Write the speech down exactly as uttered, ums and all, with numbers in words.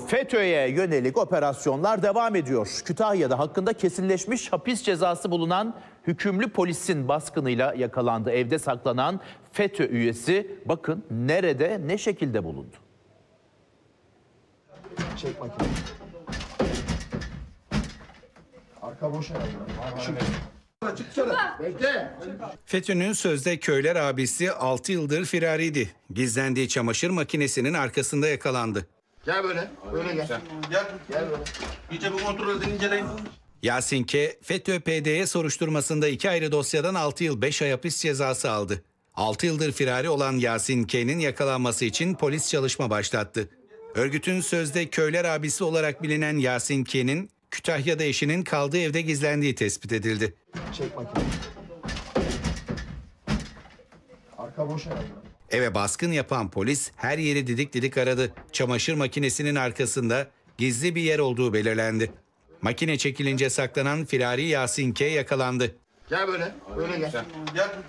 FETÖ'ye yönelik operasyonlar devam ediyor. Kütahya'da hakkında kesinleşmiş hapis cezası bulunan hükümlü polisin baskınıyla yakalandı. Evde saklanan FETÖ üyesi bakın nerede, ne şekilde bulundu. Çek makine. Arka boş herhalde. FETÖ'nün sözde köyler abisi altı yıldır firariydi. Gizlendiği çamaşır makinesinin arkasında yakalandı. Gel böyle. Böyle gel. Gel. Gel böyle. İyice bir kontrol edin, inceleyin. Yasin K, FETÖ P D Y soruşturmasında iki ayrı dosyadan altı yıl beş ay hapis cezası aldı. altı yıldır firari olan Yasin K'nin yakalanması için polis çalışma başlattı. Örgütün sözde köyler abisi olarak bilinen Yasin K'nin Kütahya'da eşinin kaldığı evde gizlendiği tespit edildi. Çek makine. Arka boş herhalde. Eve baskın yapan polis her yeri didik didik aradı. Çamaşır makinesinin arkasında gizli bir yer olduğu belirlendi. Makine çekilince saklanan firari Yasin K yakalandı. Gel böyle. Böyle gel. Gel.